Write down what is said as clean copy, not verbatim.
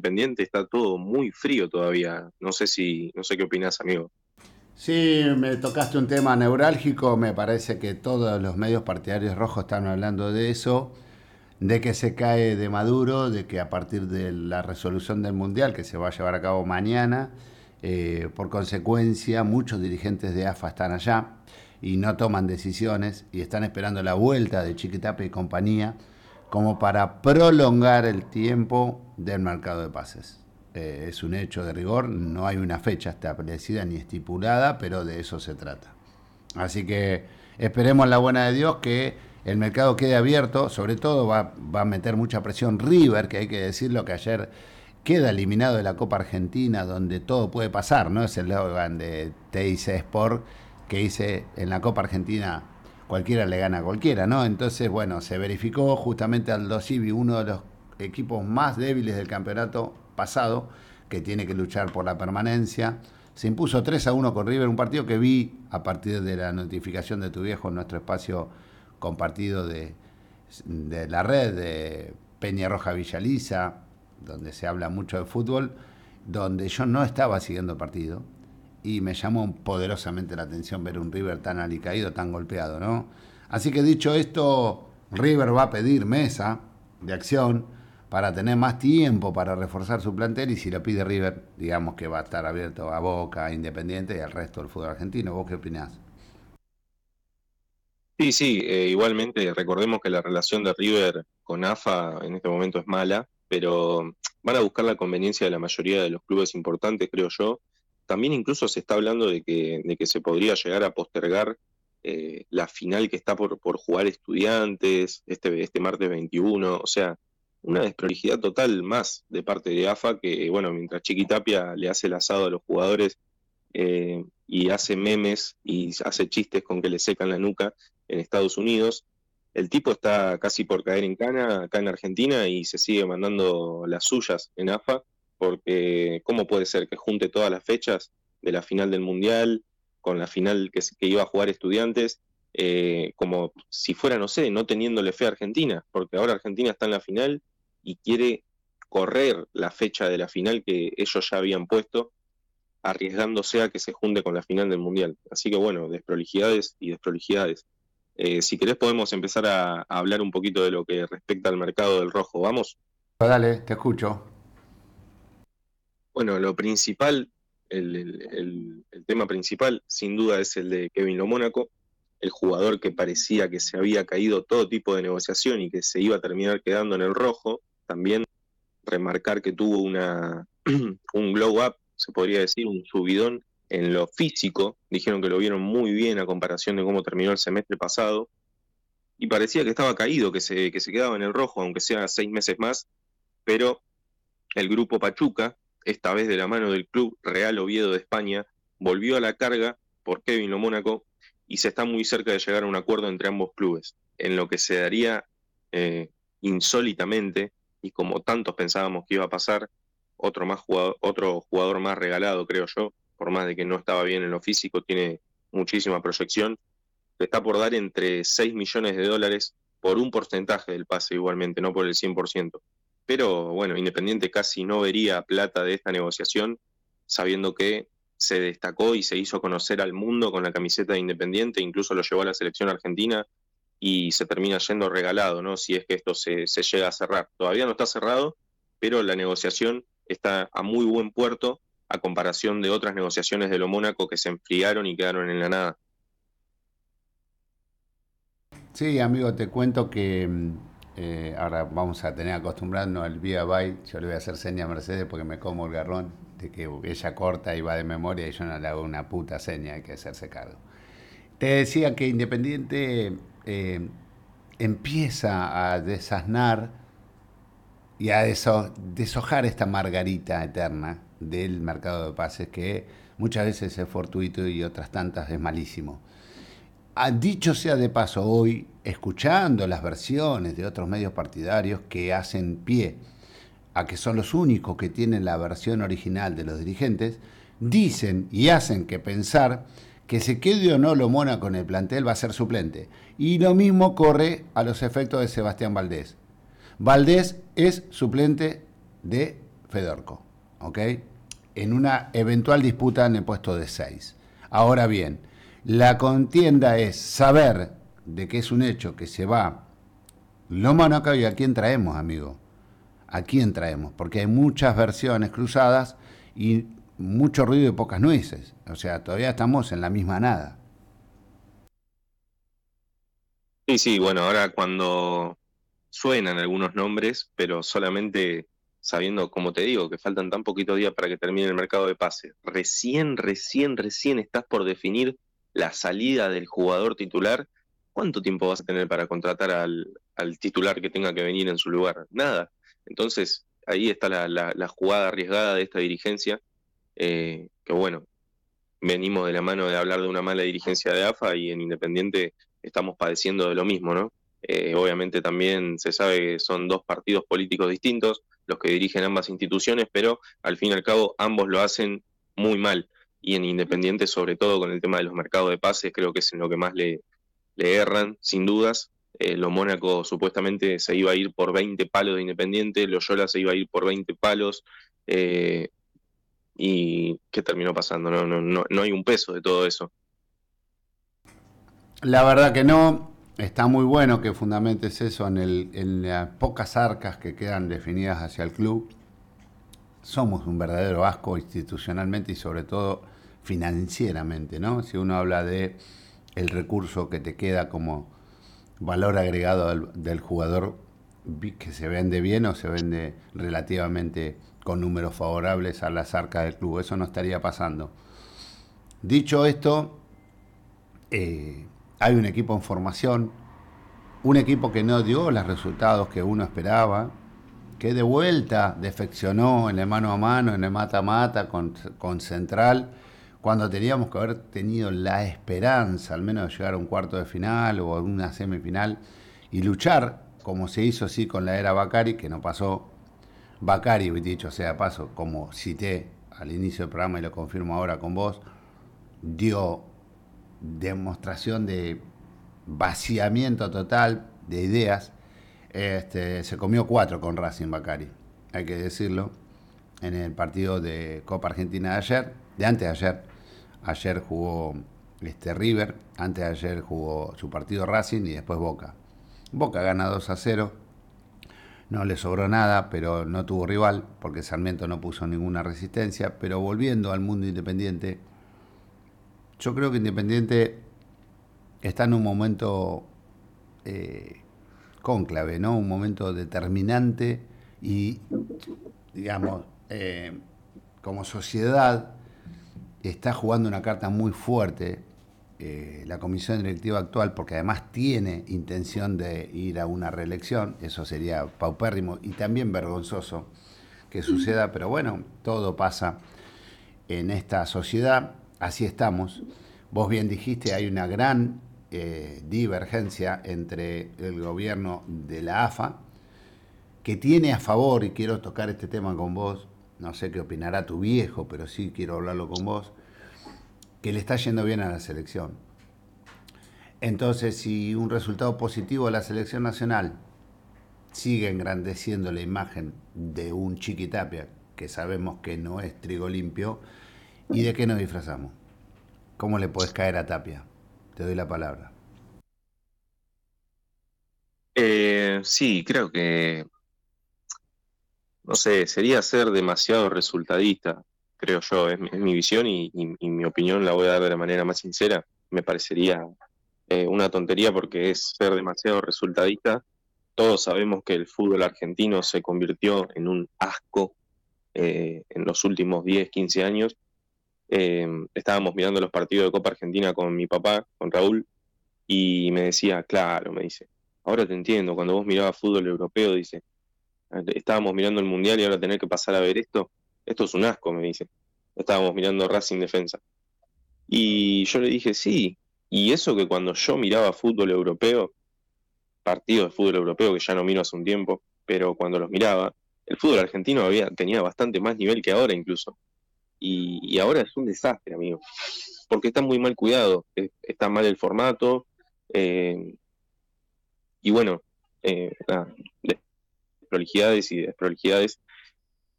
Independiente está todo muy frío todavía. No sé qué opinás, amigo. Sí, me tocaste un tema neurálgico, me parece que todos los medios partidarios rojos están hablando de eso, de que se cae de Maduro, de que a partir de la resolución del Mundial que se va a llevar a cabo mañana, por consecuencia muchos dirigentes de AFA están allá y no toman decisiones y están esperando la vuelta de Chiquitape y compañía como para prolongar el tiempo del mercado de pases. Es un hecho de rigor, no hay una fecha establecida ni estipulada, pero de eso se trata. Así que esperemos la buena de Dios que el mercado quede abierto, sobre todo va a meter mucha presión River, que hay que decirlo que ayer queda eliminado de la Copa Argentina, donde todo puede pasar, ¿no? Es el eslogan de TIC Sport que dice en la Copa Argentina cualquiera le gana a cualquiera, ¿no? Entonces, bueno, se verificó justamente Aldo Civi, uno de los equipos más débiles del campeonato pasado, que tiene que luchar por la permanencia. Se impuso 3-1 con River, un partido que vi a partir de la notificación de tu viejo en nuestro espacio compartido de la red de Peña Roja Villaliza, donde se habla mucho de fútbol, donde yo no estaba siguiendo el partido y me llamó poderosamente la atención ver un River tan alicaído, tan golpeado, ¿no? Así que dicho esto, River va a pedir mesa de acción para tener más tiempo para reforzar su plantel y si lo pide River, digamos que va a estar abierto a Boca, a Independiente y al resto del fútbol argentino. ¿Vos qué opinás? Sí, sí, igualmente recordemos que la relación de River con AFA en este momento es mala, pero van a buscar la conveniencia de la mayoría de los clubes importantes, creo yo. También incluso se está hablando de que se podría llegar a postergar la final que está por jugar Estudiantes este martes 21. O sea, una desprolijidad total más de parte de AFA que, bueno, mientras Chiquitapia le hace el asado a los jugadores y hace memes y hace chistes con que le secan la nuca en Estados Unidos. El tipo está casi por caer en cana acá en Argentina y se sigue mandando las suyas en AFA, porque ¿cómo puede ser que junte todas las fechas de la final del Mundial con la final que iba a jugar Estudiantes, como si fuera, no sé, no teniéndole fe a Argentina, porque ahora Argentina está en la final y quiere correr la fecha de la final que ellos ya habían puesto arriesgándose a que se junte con la final del Mundial. Así que bueno, desprolijidades y desprolijidades. Si querés podemos empezar a hablar un poquito de lo que respecta al mercado del rojo. ¿Vamos? Dale, te escucho. Bueno, lo principal, el tema principal, sin duda, es el de Kevin Lo Mónaco, el jugador que parecía que se había caído todo tipo de negociación y que se iba a terminar quedando en el rojo. También remarcar que tuvo un glow up, se podría decir, un subidón en lo físico. Dijeron que lo vieron muy bien a comparación de cómo terminó el semestre pasado. Y parecía que estaba caído, que se quedaba en el rojo, aunque sea 6 meses más. Pero el grupo Pachuca, esta vez de la mano del Club Real Oviedo de España, volvió a la carga por Kevin Lo Mónaco y se está muy cerca de llegar a un acuerdo entre ambos clubes, en lo que se daría eh, insólitamente, y como tantos pensábamos que iba a pasar, otro jugador más regalado, creo yo, por más de que no estaba bien en lo físico, tiene muchísima proyección, le está por dar entre 6 millones de dólares por un porcentaje del pase igualmente, no por el 100%. Pero bueno, Independiente casi no vería plata de esta negociación, sabiendo que se destacó y se hizo conocer al mundo con la camiseta de Independiente, incluso lo llevó a la selección argentina y se termina yendo regalado, ¿no? Si es que esto se llega a cerrar. Todavía no está cerrado, pero la negociación está a muy buen puerto a comparación de otras negociaciones de lo Mónaco que se enfriaron y quedaron en la nada. Sí, amigo, te cuento que ahora vamos a tener que acostumbrarnos al vía by. Yo le voy a hacer seña a Mercedes porque me como el garrón de que ella corta y va de memoria y yo no le hago una puta seña, hay que hacerse cargo. Te decía que Independiente empieza a desasnar y a deshojar esta margarita eterna del mercado de pases que muchas veces es fortuito y otras tantas es malísimo. Dicho sea de paso, hoy, escuchando las versiones de otros medios partidarios que hacen pie a que son los únicos que tienen la versión original de los dirigentes, dicen y hacen que pensar que se quede o no Lo Mónaco en el plantel va a ser suplente. Y lo mismo corre a los efectos de Sebastián Valdés. Valdés es suplente de Fedorco, ¿ok? En una eventual disputa en el puesto de 6. Ahora bien, la contienda es saber de que es un hecho que se va Lomanaca y a quién traemos, amigo. ¿A quién traemos? Porque hay muchas versiones cruzadas y mucho ruido y pocas nueces. O sea, todavía estamos en la misma nada. Sí, sí, bueno, ahora cuando suenan algunos nombres, pero solamente sabiendo, como te digo, que faltan tan poquitos días para que termine el mercado de pases. Recién estás por definir la salida del jugador titular. ¿Cuánto tiempo vas a tener para contratar al titular que tenga que venir en su lugar? Nada. Entonces, ahí está la jugada arriesgada de esta dirigencia, que bueno, venimos de la mano de hablar de una mala dirigencia de AFA y en Independiente estamos padeciendo de lo mismo, ¿no? Obviamente también se sabe que son dos partidos políticos distintos los que dirigen ambas instituciones, pero al fin y al cabo ambos lo hacen muy mal. Y en Independiente, sobre todo con el tema de los mercados de pases, creo que es en lo que más le erran, sin dudas. Lo Mónaco supuestamente se iba a ir por 20 palos de Independiente, Loyola se iba a ir por 20 palos. Eh, ¿Y qué terminó pasando? No hay un peso de todo eso. La verdad que no. Está muy bueno que fundamentes eso en las pocas arcas que quedan definidas hacia el club. Somos un verdadero asco institucionalmente y sobre todo financieramente, ¿no? Si uno habla de el recurso que te queda como valor agregado del jugador que se vende bien o se vende relativamente con números favorables a las arcas del club. Eso no estaría pasando. Dicho esto, hay un equipo en formación, un equipo que no dio los resultados que uno esperaba, que de vuelta defeccionó en el mano a mano, en el mata-mata con Central, cuando teníamos que haber tenido la esperanza al menos de llegar a un cuarto de final o a una semifinal y luchar, como se hizo así con la era Bacari, que no pasó. Bacari, dicho sea de paso, como cité al inicio del programa y lo confirmo ahora con vos, dio demostración de vaciamiento total de ideas. Se comió 4 con Racing Bacari, hay que decirlo, en el partido de Copa Argentina de ayer, de antes de ayer. Ayer jugó River, antes de ayer jugó su partido Racing y después Boca. Boca gana 2-0, no le sobró nada, pero no tuvo rival porque Sarmiento no puso ninguna resistencia. Pero volviendo al mundo independiente, yo creo que Independiente está en un momento eh, cónclave, ¿no? Un momento determinante y, digamos, como sociedad está jugando una carta muy fuerte la comisión directiva actual, porque además tiene intención de ir a una reelección. Eso sería paupérrimo y también vergonzoso que suceda, pero bueno, todo pasa en esta sociedad, así estamos. Vos bien dijiste, hay una gran divergencia entre el gobierno de la AFA, que tiene a favor, y quiero tocar este tema con vos, no sé qué opinará tu viejo, pero sí quiero hablarlo con vos, que le está yendo bien a la selección. Entonces, si un resultado positivo a la selección nacional sigue engrandeciendo la imagen de un Chiquitapia, que sabemos que no es trigo limpio, ¿y de qué nos disfrazamos? ¿Cómo le podés caer a Tapia? Te doy la palabra. Sí, creo que, no sé, sería ser demasiado resultadista, creo yo, es mi visión y mi opinión la voy a dar de la manera más sincera. Me parecería una tontería porque es ser demasiado resultadista. Todos sabemos que el fútbol argentino se convirtió en un asco en los últimos 10 15 años. Estábamos mirando los partidos de Copa Argentina con mi papá, con Raúl, y me decía, claro, me dice, ahora te entiendo, cuando vos mirabas fútbol europeo, dice, estábamos mirando el Mundial y ahora tener que pasar a ver esto es un asco, me dice. Estábamos mirando Racing Defensa. Y yo le dije, sí, y eso que cuando yo miraba fútbol europeo, partidos de fútbol europeo que ya no miro hace un tiempo, pero cuando los miraba, el fútbol argentino tenía bastante más nivel que ahora incluso. Y ahora es un desastre, amigo, porque está muy mal cuidado, está mal el formato, eh, y bueno, nada, desprolijidades y desprolijidades